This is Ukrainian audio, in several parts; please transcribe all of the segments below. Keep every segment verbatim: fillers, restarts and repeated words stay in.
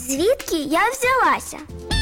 Звідки я взялася?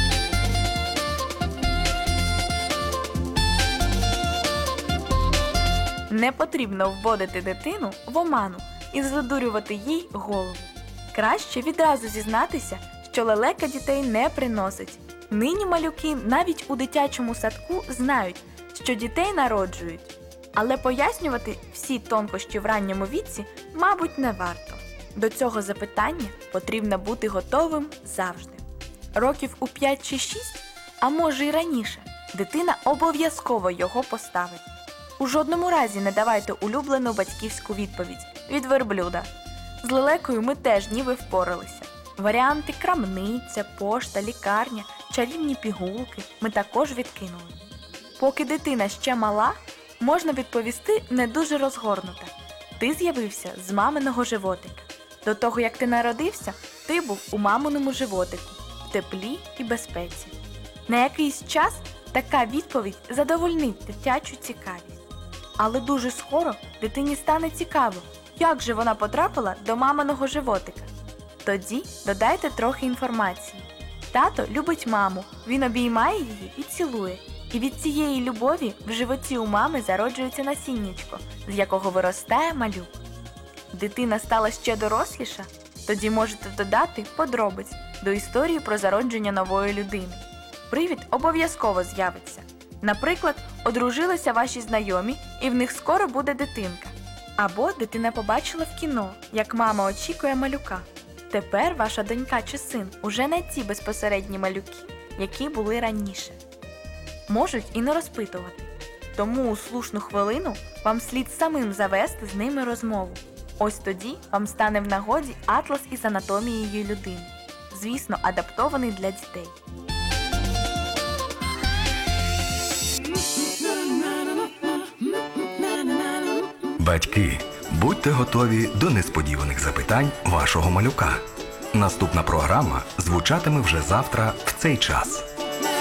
Не потрібно вводити дитину в оману і задурювати їй голову. Краще відразу зізнатися, що лелека дітей не приносить. Нині малюки навіть у дитячому садку знають, що дітей народжують. Але пояснювати всі тонкощі в ранньому віці, мабуть, не варто. До цього запитання потрібно бути готовим завжди. Років у п'ять чи шість, а може й раніше, дитина обов'язково його поставить. У жодному разі не давайте улюблену батьківську відповідь від верблюда. З лелекою ми теж ніби впоралися. Варіанти крамниця, пошта, лікарня, чарівні пігулки ми також відкинули. Поки дитина ще мала, можна відповісти не дуже розгорнуто. Ти з'явився з маминого животика. До того, як ти народився, ти був у маминому животику, в теплі і безпеці. На якийсь час така відповідь задовольнить дитячу цікавість. Але дуже скоро дитині стане цікаво, як же вона потрапила до маминого животика. Тоді додайте трохи інформації. Тато любить маму, він обіймає її і цілує. І від цієї любові в животі у мами зароджується насіннячко, з якого виростає малюк. Дитина стала ще доросліша? Тоді можете додати подробиць до історії про зародження нової людини. Привід обов'язково з'явиться. Наприклад, одружилися ваші знайомі і в них скоро буде дитинка. Або дитина побачила в кіно, як мама очікує малюка. Тепер ваша донька чи син уже не ті безпосередні малюки, які були раніше. Можуть і не розпитувати. Тому у слушну хвилину вам слід самим завести з ними розмову. Ось тоді вам стане в нагоді атлас із анатомією людини. Звісно, адаптований для дітей. Батьки, будьте готові до несподіваних запитань вашого малюка. Наступна програма звучатиме вже завтра в цей час.